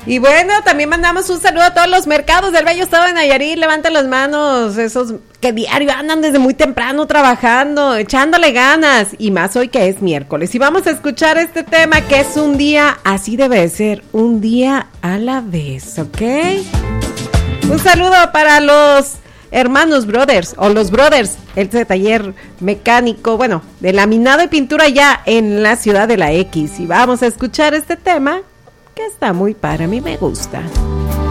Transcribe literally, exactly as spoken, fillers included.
Y bueno, también mandamos un saludo a todos los mercados del bello estado de Nayarit. Levanten las manos, esos que diario andan desde muy temprano trabajando, echándole ganas. Y más hoy que es miércoles. Y vamos a escuchar este tema que es un día, así debe ser, un día a la vez, ¿ok? Un saludo para los hermanos brothers, o los brothers, este taller mecánico, bueno, de laminado y pintura ya en la ciudad de la X. Y vamos a escuchar este tema que está muy padre, a mí me gusta.